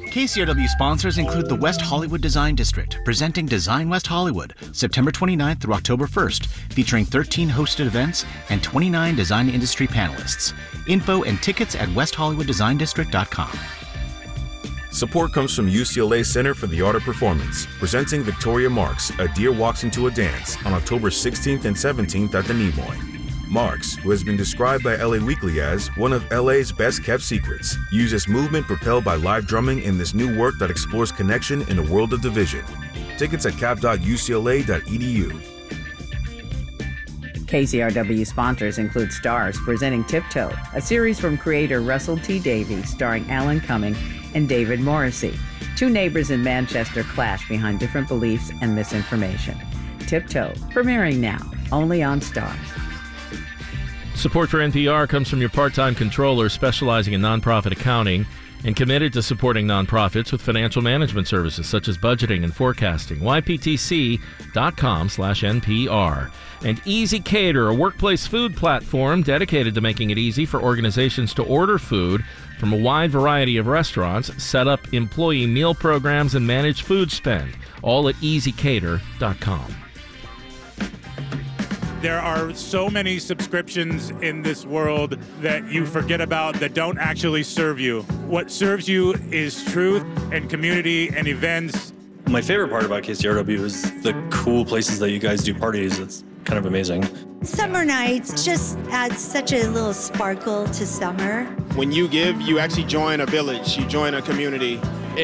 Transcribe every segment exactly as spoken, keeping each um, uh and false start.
K C R W sponsors include the West Hollywood Design District, presenting Design West Hollywood, September twenty-ninth through October first, featuring thirteen hosted events and twenty-nine design industry panelists. Info and tickets at west hollywood design district dot com. Support comes from U C L A Center for the Art of Performance, presenting Victoria Marx, A Deer Walks Into a Dance, on October sixteenth and seventeenth at the Nimoy. Marx, who has been described by L A Weekly as one of L A's best-kept secrets, uses movement propelled by live drumming in this new work that explores connection in a world of division. Tickets at cap dot u c l a dot e d u. K C R W sponsors include Stars, presenting Tiptoe, a series from creator Russell T. Davies, starring Alan Cumming and David Morrissey. Two neighbors in Manchester clash behind different beliefs and misinformation. Tiptoe, premiering now, only on Stars. Support for N P R comes from your part-time controller specializing in nonprofit accounting and committed to supporting nonprofits with financial management services such as budgeting and forecasting. y p t c dot com slash N P R. And Easy Cater, a workplace food platform dedicated to making it easy for organizations to order food from a wide variety of restaurants, set up employee meal programs, and manage food spend. All at easy cater dot com. There are so many subscriptions in this world that you forget about that don't actually serve you. What serves you is truth and community and events. My favorite part about K C R W is the cool places that you guys do parties. It's kind of amazing. Summer nights just add such a little sparkle to summer. When you give, you actually join a village, you join a community.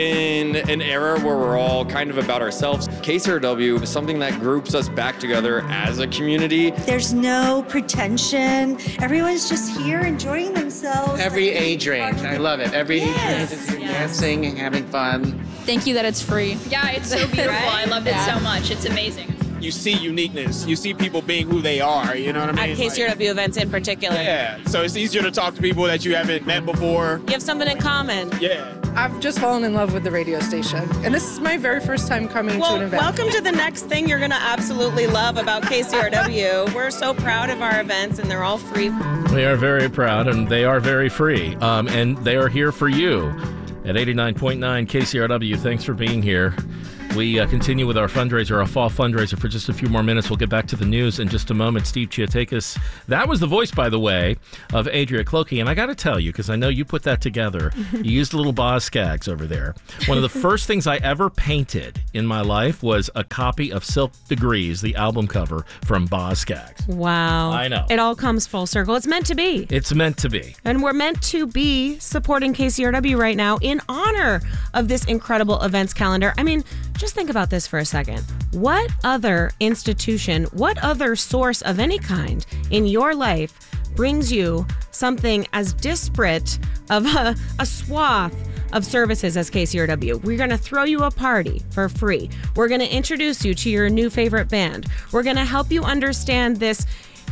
In an era where we're all kind of about ourselves, K C R W is something that groups us back together as a community. There's no pretension. Everyone's just here enjoying themselves. Every age range. I love it. Every yes. age range is here yes. dancing and having fun. Thank you that it's free. Yeah, it's so beautiful. Right? I love yeah. it so much. It's amazing. You see uniqueness. You see people being who they are, you know what I mean? At K C R W like, events in particular. Yeah, so it's easier to talk to people that you haven't met before. You have something in common. Yeah. I've just fallen in love with the radio station, and this is my very first time coming well, to an event. Welcome to the next thing you're going to absolutely love about K C R W. We're so proud of our events, and they're all free. We are very proud, and they are very free, um, and they are here for you at eighty-nine point nine K C R W. Thanks for being here. We uh, continue with our fundraiser, our fall fundraiser, for just a few more minutes. We'll get back to the news in just a moment. Steve Chiatakis, that was the voice, by the way, of Adria Clokey. And I got to tell you, because I know you put that together, you used a little Boz Skaggs over there. One of the first things I ever painted in my life was a copy of Silk Degrees, the album cover from Boz Skaggs. Wow. I know. It all comes full circle. It's meant to be. It's meant to be. And we're meant to be supporting K C R W right now in honor of this incredible events calendar. I mean, just think about this for a second. What other institution, what other source of any kind in your life brings you something as disparate of a, a swath of services as K C R W? We're going to throw you a party for free. We're going to introduce you to your new favorite band. We're going to help you understand this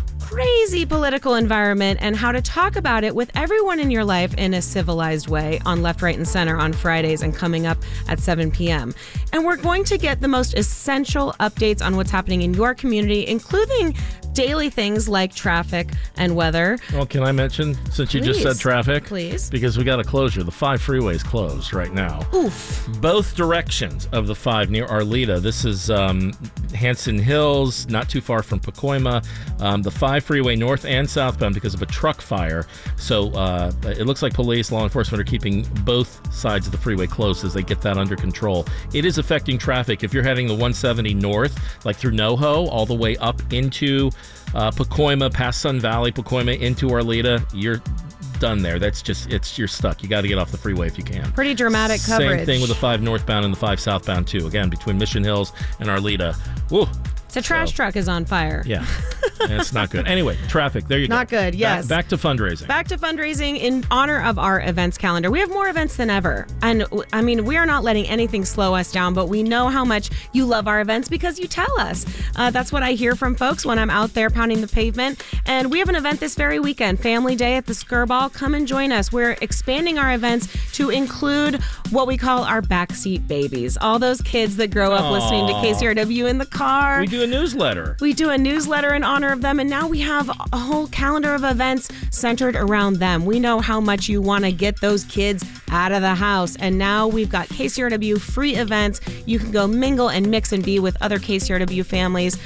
crazy political environment and how to talk about it with everyone in your life in a civilized way on Left, Right, and Center on Fridays and coming up at seven p.m. And we're going to get the most essential updates on what's happening in your community, including daily things like traffic and weather. Well, can I mention, since you Please. just said traffic? Please. Because we got a closure. The five freeways closed right now. Oof. Both directions of the five near Arleta. This is um, Hanson Hills, not too far from Pacoima. Um, the five freeway north and southbound because of a truck fire. So uh, it looks like police, law enforcement are keeping both sides of the freeway closed as they get that under control. It is affecting traffic. If you're heading the one seventy north, like through NoHo, all the way up into Uh, Pacoima, past Sun Valley, Pacoima into Arleta, you're done there. That's just, it's, you're stuck. You got to get off the freeway if you can. Pretty dramatic coverage. Same thing with the five northbound and the five southbound too. Again, between Mission Hills and Arleta. Woo. The trash So, truck is on fire. Yeah. It's not good. Anyway, traffic. There you go. Not good, yes. Back, back to fundraising. Back to fundraising in honor of our events calendar. We have more events than ever. And I mean, we are not letting anything slow us down, but we know how much you love our events because you tell us. Uh, that's what I hear from folks when I'm out there pounding the pavement. And we have an event this very weekend, Family Day at the Skirball. Come and join us. We're expanding our events to include what we call our backseat babies. All those kids that grow up Aww. listening to K C R W in the car. We do a newsletter. We do a newsletter in honor of them, and now we have a whole calendar of events centered around them. We know how much you want to get those kids out of the house, and now we've got K C R W free events. You can go mingle and mix and be with other K C R W families.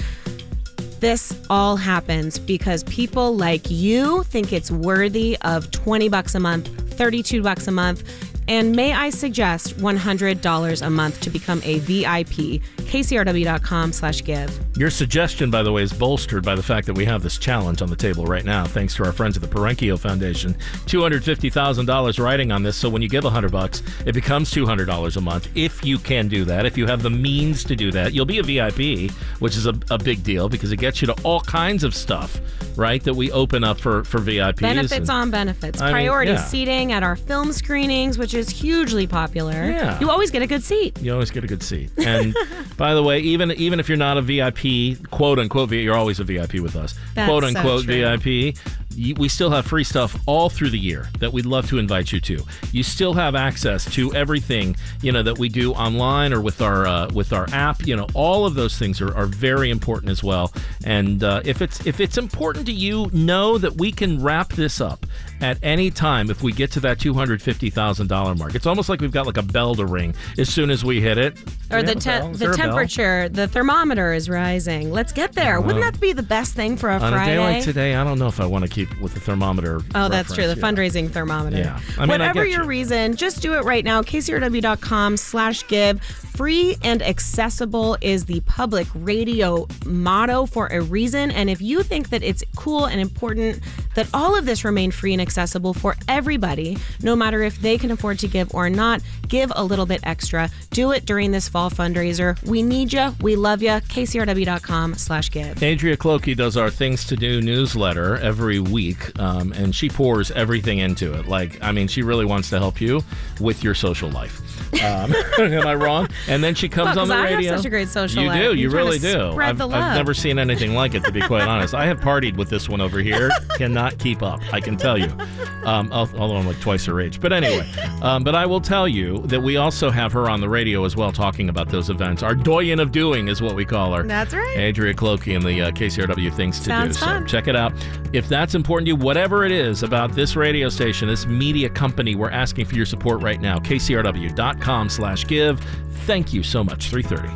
This all happens because people like you think it's worthy of twenty bucks a month, thirty-two bucks a month, and may I suggest one hundred dollars a month to become a V I P. K C R W dot com slash give. Your suggestion, by the way, is bolstered by the fact that we have this challenge on the table right now, thanks to our friends at the Parenkio Foundation. two hundred fifty thousand dollars riding on this, so when you give one hundred bucks, it becomes two hundred dollars a month. If you can do that, if you have the means to do that, you'll be a V I P, which is a, a big deal because it gets you to all kinds of stuff, right, that we open up for, for V I Ps. Benefits and, on benefits. I Priority mean, yeah. seating at our film screenings, which is hugely popular. Yeah. You always get a good seat. You always get a good seat. And by the way, even even if you're not a V I P, quote unquote, you're always a V I P with us. That's quote so unquote true. V I P. You, we still have free stuff all through the year that we'd love to invite you to. You still have access to everything, you know, that we do online or with our uh, with our app. You know, all of those things are, are very important as well. And uh, if it's if it's important to you, know that we can wrap this up at any time if we get to that two hundred fifty thousand dollars mark. It's almost like we've got like a bell to ring as soon as we hit it. Or the te- te- Is the there a bell? temperature, the thermometer is rising. Let's get there. Oh, Wouldn't well. that be the best thing for a On Friday? a day like today, I don't know if I want to keep with the thermometer. Oh, that's true. The reference, yeah. fundraising thermometer. Yeah. I mean, I Whatever get your you. reason, just do it right now. K C R W dot com slash give. Free and accessible is the public radio motto for a reason. And if you think that it's cool and important that all of this remain free and accessible for everybody, no matter if they can afford to give or not, give a little bit extra. Do it during this fall fundraiser. We need you. We love you. K C R W dot com slash give. Adria Clokey does our Things to Do newsletter every week, um, and she pours everything into it. Like, I mean, she really wants to help you with your social life. Um, am I wrong? And then she comes Well, on the 'cause I have radio. such a great social you life. do. You You're trying really to do. spread I've, the I've love. never seen anything like it, to be quite honest. I have partied with this one over here. Cannot keep up. I can tell you. Um, although I'm like twice her age. But anyway, um, but I will tell you that we also have her on the radio as well, talking about those events. Our doyen of doing is what we call her. That's right. Adria Clokey and the uh, K C R W Things to Sounds Do. fun. So check it out. If that's important to you, whatever it is about this radio station, this media company, we're asking for your support right now. K C R W dot com slash give. Thank you so much. three thirty.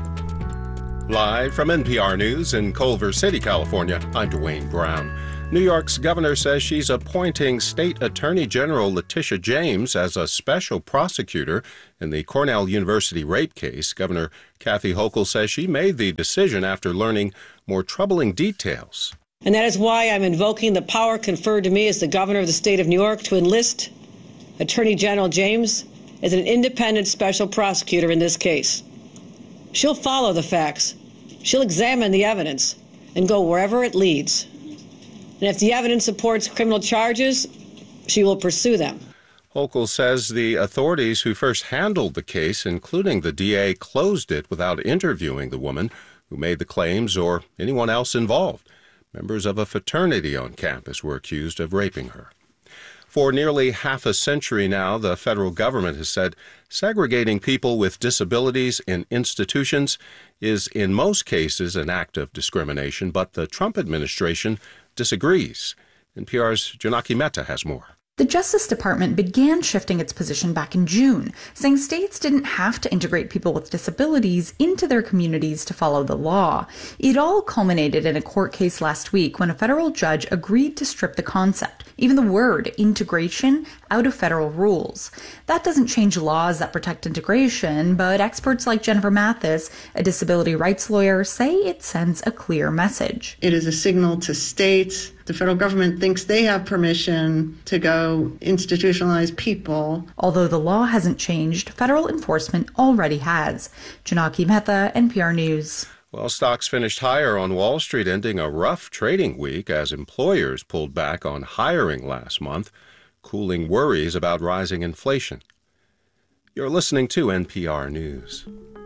Live from N P R News in Culver City, California, I'm Dwayne Brown. New York's governor says she's appointing State Attorney General Letitia James as a special prosecutor in the Cornell University rape case. Governor Kathy Hochul says she made the decision after learning more troubling details. And that is why I'm invoking the power conferred to me as the governor of the state of New York to enlist Attorney General James as an independent special prosecutor in this case. She'll follow the facts. She'll examine the evidence and go wherever it leads. And if the evidence supports criminal charges, she will pursue them. Hochul says the authorities who first handled the case, including the D A, closed it without interviewing the woman who made the claims or anyone else involved. Members of a fraternity on campus were accused of raping her. For nearly half a century now, the federal government has said segregating people with disabilities in institutions is in most cases an act of discrimination, but the Trump administration disagrees. N P R's Janaki Mehta has more. The Justice Department began shifting its position back in June, saying states didn't have to integrate people with disabilities into their communities to follow the law. It all culminated in a court case last week when a federal judge agreed to strip the concept, even the word integration, out of federal rules. That doesn't change laws that protect integration, but experts like Jennifer Mathis, a disability rights lawyer, say it sends a clear message. It is a signal to states. The federal government thinks they have permission to go institutionalize people. Although the law hasn't changed, federal enforcement already has. Janaki Mehta, N P R News. Well, stocks finished higher on Wall Street, ending a rough trading week as employers pulled back on hiring last month, cooling worries about rising inflation. You're listening to N P R News.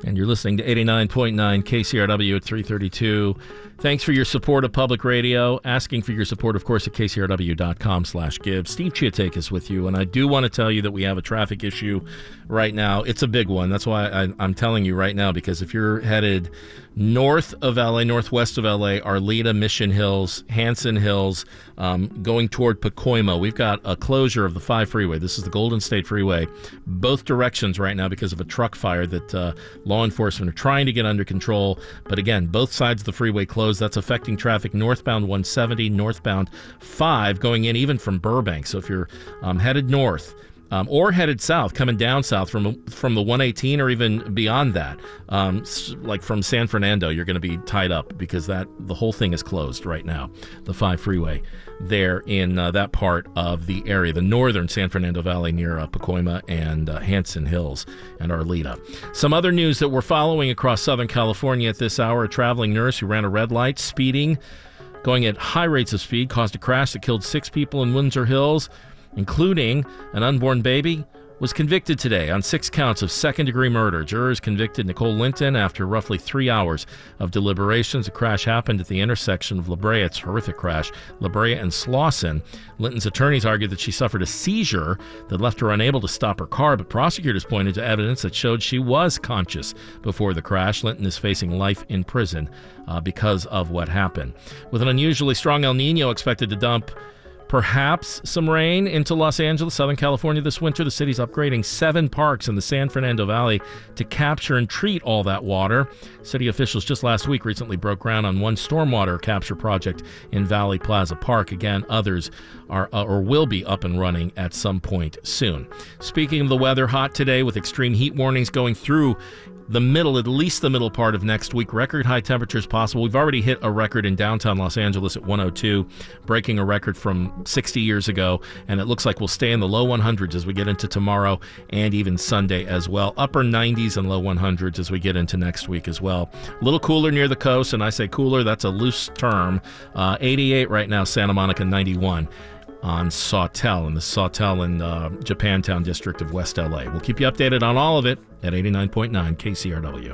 And you're listening to eighty-nine point nine K C R W at three thirty-two. Thanks for your support of public radio. Asking for your support, of course, at K C R W dot com slash give. Steve Chiatek is with you, and I do want to tell you that we have a traffic issue right now. It's a big one. That's why I, I'm telling you right now, because if you're headed north of L A, northwest of L A, Arleta, Mission Hills, Hanson Hills, um, going toward Pacoima, we've got a closure of the five freeway. This is the Golden State Freeway, both directions right now because of a truck fire that uh, law enforcement are trying to get under control. But again, both sides of the freeway closed. That's affecting traffic northbound one seventy, northbound five, going in even from Burbank. So if you're um, headed north, Um, or headed south, coming down south from from the one eighteen or even beyond that, um, like from San Fernando, you're going to be tied up because that the whole thing is closed right now, the five freeway there in uh, that part of the area, the northern San Fernando Valley near uh, Pacoima and uh, Hanson Hills and Arleta. Some other news that we're following across Southern California at this hour: a traveling nurse who ran a red light, speeding, going at high rates of speed, caused a crash that killed six people in Windsor Hills, including an unborn baby, was convicted today on six counts of second-degree murder. Jurors convicted Nicole Linton after roughly three hours of deliberations. The crash happened at the intersection of La Brea. It's a horrific crash. La Brea and Slauson. Linton's attorneys argued that she suffered a seizure that left her unable to stop her car, but prosecutors pointed to evidence that showed she was conscious before the crash. Linton is facing life in prison uh, because of what happened. With an unusually strong El Nino expected to dump perhaps some rain into Los Angeles, Southern California this winter, the city's upgrading seven parks in the San Fernando Valley to capture and treat all that water. City officials just last week recently broke ground on one stormwater capture project in Valley Plaza Park. Again, others are uh, or will be up and running at some point soon. Speaking of the weather, hot today with extreme heat warnings going through the middle, at least the middle part of next week. Record high temperatures possible. We've already hit a record in downtown Los Angeles at one oh two, breaking a record from sixty years ago, and it looks like we'll stay in the low one hundreds as we get into tomorrow and even Sunday as well. Upper nineties and low one hundreds as we get into next week as well. A little cooler near the coast, and I say cooler, that's a loose term. Uh, eighty-eight right now, Santa Monica ninety-one. On Sawtell in the Sawtell and uh, Japantown district of West L A. We'll keep you updated on all of it at eighty-nine point nine K C R W.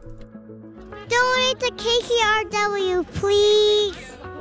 Donate to K C R W, please.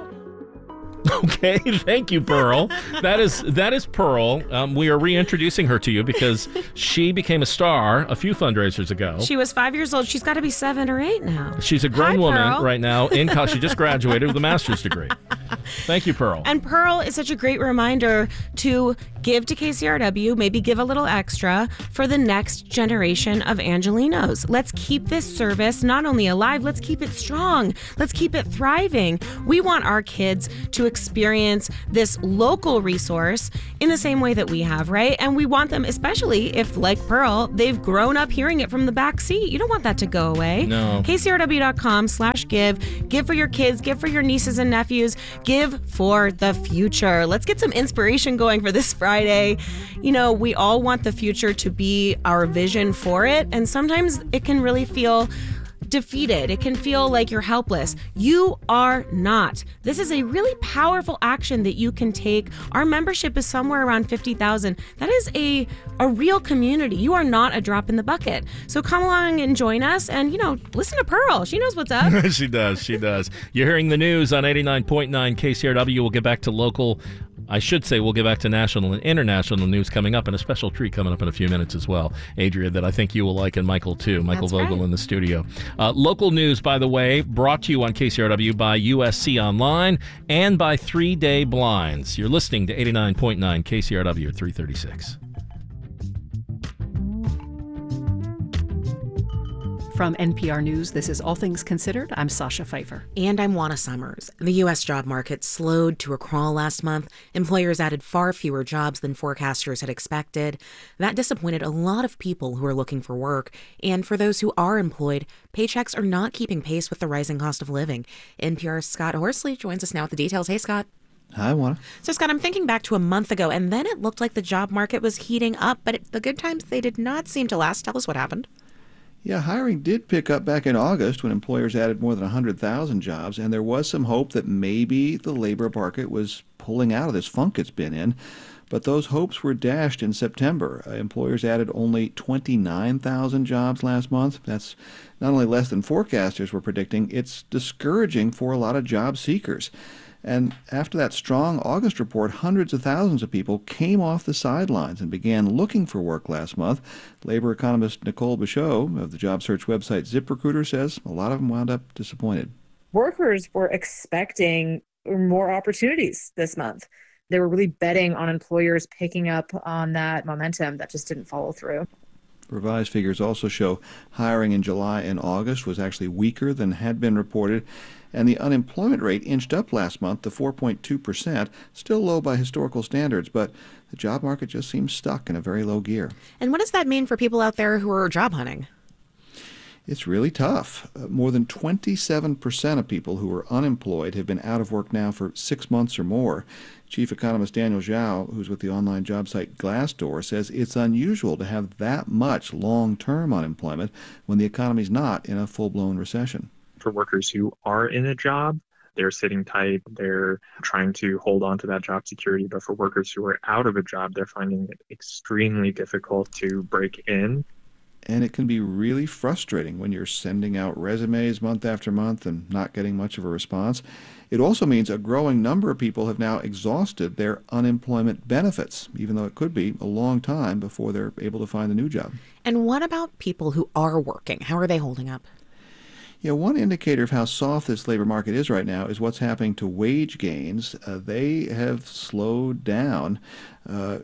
Okay, thank you, Pearl. That is that is Pearl. Um, we are reintroducing her to you because she became a star a few fundraisers ago. She was five years old. She's got to be seven or eight now. She's a grown Hi, woman Pearl. right now in college. She just graduated with a master's degree. Thank you, Pearl. And Pearl is such a great reminder to give to K C R W, maybe give a little extra for the next generation of Angelinos. Let's keep this service not only alive, let's keep it strong. Let's keep it thriving. We want our kids to experience this local resource in the same way that we have, right? And we want them, especially if, like Pearl, they've grown up hearing it from the back seat. You don't want that to go away. No. K C R W dot com slash give. Give for your kids, give for your nieces and nephews, give for the future. Let's get some inspiration going for this Friday. You know, we all want the future to be our vision for it, and sometimes it can really feel defeated. It can feel like you're helpless. You are not. This is a really powerful action that you can take. Our membership is somewhere around fifty thousand. That is a, a real community. You are not a drop in the bucket. So come along and join us and, you know, listen to Pearl. She knows what's up. She does. She does. You're hearing the news on eighty-nine point nine K C R W. We'll get back to local. I should say we'll get back to national and international news coming up, and a special treat coming up in a few minutes as well, Adria, that I think you will like, and Michael too. Michael That's Vogel right. in the studio. Uh, local news, by the way, brought to you on K C R W by U S C Online and by Three Day Blinds. You're listening to eighty-nine point nine K C R W at three thirty-six. From N P R News, this is All Things Considered. I'm Sasha Pfeiffer. And I'm Juana Summers. The U S job market slowed to a crawl last month. Employers added far fewer jobs than forecasters had expected. That disappointed a lot of people who are looking for work. And for those who are employed, paychecks are not keeping pace with the rising cost of living. N P R's Scott Horsley joins us now with the details. Hey, Scott. Hi, Juana. So, Scott, I'm thinking back to a month ago, and then it looked like the job market was heating up, but it, the good times, they did not seem to last. Tell us what happened. Yeah, hiring did pick up back in August when employers added more than one hundred thousand jobs, and there was some hope that maybe the labor market was pulling out of this funk it's been in. But those hopes were dashed in September. Uh, employers added only twenty-nine thousand jobs last month. That's not only less than forecasters were predicting, it's discouraging for a lot of job seekers. And after that strong August report, hundreds of thousands of people came off the sidelines and began looking for work last month. Labor economist Nicole Bichot of the job search website ZipRecruiter says a lot of them wound up disappointed. Workers were expecting more opportunities this month. They were really betting on employers picking up on that momentum that just didn't follow through. Revised figures also show hiring in July and August was actually weaker than had been reported, and the unemployment rate inched up last month to four point two percent, still low by historical standards, but the job market just seems stuck in a very low gear. And what does that mean for people out there who are job hunting? It's really tough. Uh, more than twenty-seven percent of people who are unemployed have been out of work now for six months or more. Chief economist Daniel Zhao, who's with the online job site Glassdoor, says it's unusual to have that much long-term unemployment when the economy's not in a full-blown recession. For workers who are in a job, they're sitting tight, they're trying to hold on to that job security. But for workers who are out of a job, they're finding it extremely difficult to break in. And it can be really frustrating when you're sending out resumes month after month and not getting much of a response. It also means a growing number of people have now exhausted their unemployment benefits, even though it could be a long time before they're able to find a new job. And what about people who are working? How are they holding up? Yeah, one indicator of how soft this labor market is right now is what's happening to wage gains. Uh, they have slowed down. Uh,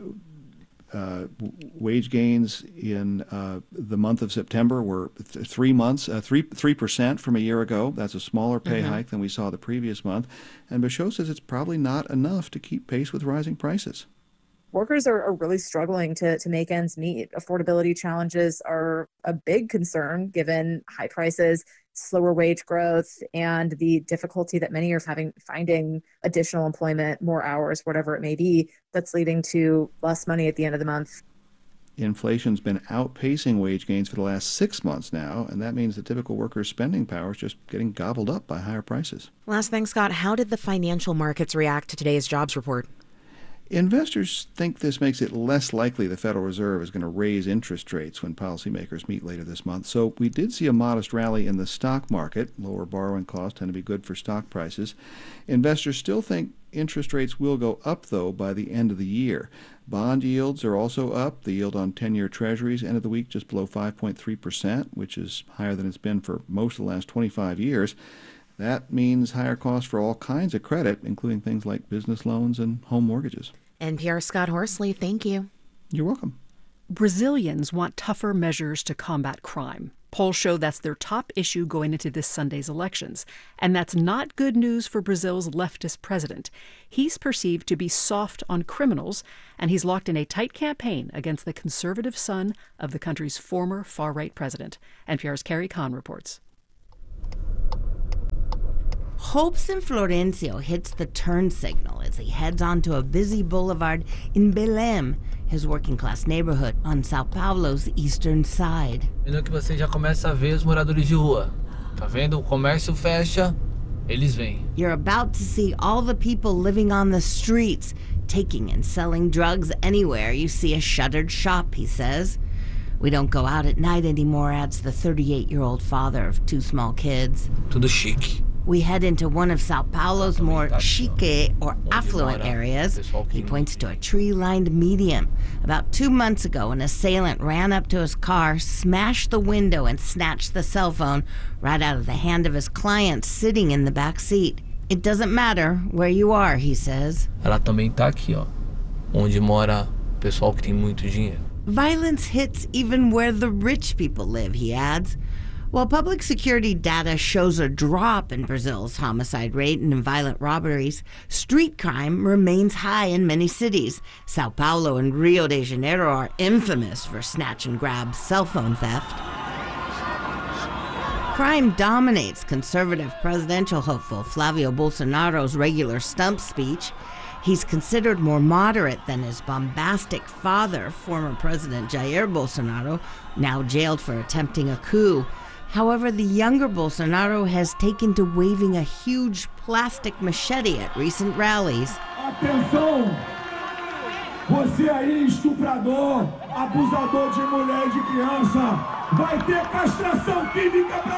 Uh, wage gains in uh, the month of September were th- three months, uh, three three percent from a year ago. That's a smaller pay mm-hmm. hike than we saw the previous month. And Bichot says it's probably not enough to keep pace with rising prices. Workers are, are really struggling to, to make ends meet. Affordability challenges are a big concern given high prices, slower wage growth, and the difficulty that many are having finding additional employment, more hours, whatever it may be, that's leading to less money at the end of the month. Inflation's been outpacing wage gains for the last six months now, and that means the typical worker's spending power is just getting gobbled up by higher prices. Last thing, Scott, how did the financial markets react to today's jobs report? Investors think this makes it less likely the Federal Reserve is going to raise interest rates when policymakers meet later this month. So we did see a modest rally in the stock market. Lower borrowing costs tend to be good for stock prices. Investors still think interest rates will go up, though, by the end of the year. Bond yields are also up. The yield on ten-year Treasuries ended the week just below five point three percent, which is higher than it's been for most of the last twenty-five years. That means higher costs for all kinds of credit, including things like business loans and home mortgages. N P R Scott Horsley, thank you. You're welcome. Brazilians want tougher measures to combat crime. Polls show that's their top issue going into this Sunday's elections. And that's not good news for Brazil's leftist president. He's perceived to be soft on criminals, and he's locked in a tight campaign against the conservative son of the country's former far-right president. N P R's Carrie Kahn reports. Hopes in Florencio hits the turn signal as he heads onto a busy boulevard in Belém, his working-class neighborhood on São Paulo's eastern side. No que você já começa a ver os moradores de rua. Tá vendo? O comércio fecha, eles vêm. You're about to see all the people living on the streets, taking and selling drugs anywhere you see a shuttered shop, he says. We don't go out at night anymore, adds the thirty-eight-year-old father of two small kids. Tudo chique. We head into one of Sao Paulo's more chic or affluent areas. He points to a tree-lined median. About two months ago, an assailant ran up to his car, smashed the window, and snatched the cell phone right out of the hand of his client sitting in the back seat. It doesn't matter where you are, he says. Ela também tá aqui, ó, onde mora o pessoal que tem muito dinheiro. Violence hits even where the rich people live, he adds. While public security data shows a drop in Brazil's homicide rate and in violent robberies, street crime remains high in many cities. Sao Paulo and Rio de Janeiro are infamous for snatch and grab cell phone theft. Crime dominates conservative presidential hopeful Flavio Bolsonaro's regular stump speech. He's considered more moderate than his bombastic father, former President Jair Bolsonaro, now jailed for attempting a coup. However, the younger Bolsonaro has taken to waving a huge plastic machete at recent rallies. Atenção! Você aí, estuprador, abusador de mulher e de criança, vai ter castração química pra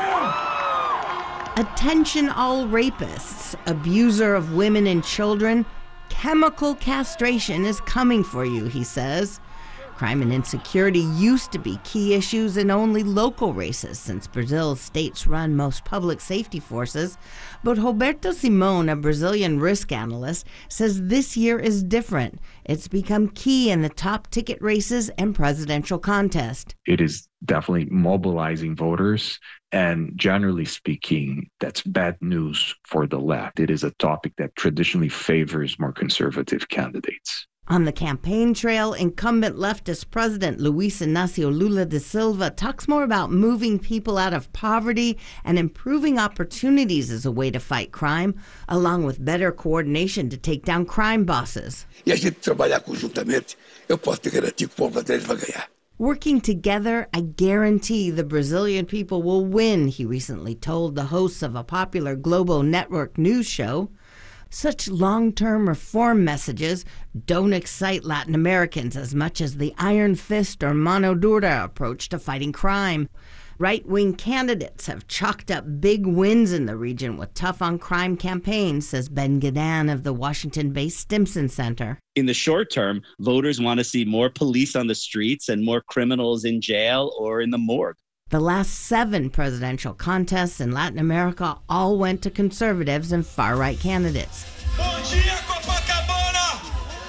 você! Attention all rapists, abuser of women and children. Chemical castration is coming for you, he says. Crime and insecurity used to be key issues in only local races since Brazil's states run most public safety forces. But Roberto Simone, a Brazilian risk analyst, says this year is different. It's become key in the top ticket races and presidential contest. It is definitely mobilizing voters. And generally speaking, that's bad news for the left. It is a topic that traditionally favors more conservative candidates. On the campaign trail, incumbent leftist President Luiz Inácio Lula da Silva talks more about moving people out of poverty and improving opportunities as a way to fight crime, along with better coordination to take down crime bosses. E a gente trabalhar conjuntamente, eu posso te garantir que o povo brasileiro vai ganhar. Working together, I guarantee the Brazilian people will win, he recently told the hosts of a popular global network news show. Such long-term reform messages don't excite Latin Americans as much as the iron fist or mano dura approach to fighting crime. Right-wing candidates have chalked up big wins in the region with tough-on-crime campaigns, says Ben Gadan of the Washington-based Stimson Center. In the short term, voters want to see more police on the streets and more criminals in jail or in the morgue. The last seven presidential contests in Latin America all went to conservatives and far-right candidates. Bom dia, Copacabana!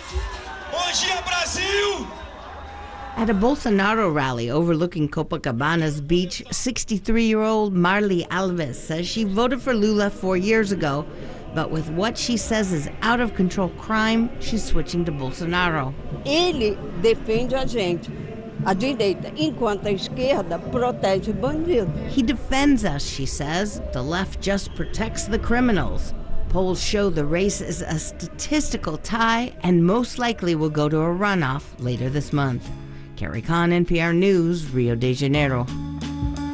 Bom dia, Brasil! At a Bolsonaro rally overlooking Copacabana's beach, sixty-three-year-old Marli Alves says she voted for Lula four years ago, but with what she says is out-of-control crime, she's switching to Bolsonaro. Ele defende a gente. A direita, enquanto a esquerda protege bandido. He defends us, she says. The left just protects the criminals. Polls show the race is a statistical tie and most likely will go to a runoff later this month. Carrie Kahn, N P R News, Rio de Janeiro.